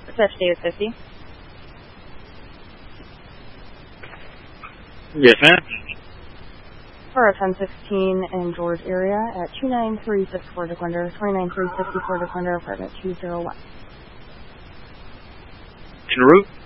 Dispatch Davis 50. Yes, ma'am. For 1016 in George area at 29364 Dequindre, 29364 Dequindre, apartment 201. En route.